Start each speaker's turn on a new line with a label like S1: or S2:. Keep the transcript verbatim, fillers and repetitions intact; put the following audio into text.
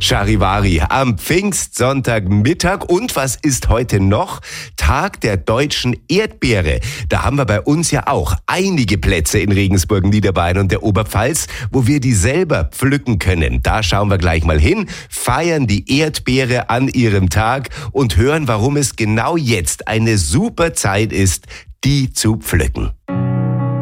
S1: Charivari am Pfingstsonntagmittag. Und was ist heute noch? Tag der deutschen Erdbeere. Da haben wir bei uns ja auch einige Plätze in Regensburg, Niederbayern und der Oberpfalz, wo wir die selber pflücken können. Da schauen wir gleich mal hin, feiern die Erdbeere an ihrem Tag und hören, warum es genau jetzt eine super Zeit ist, die zu pflücken.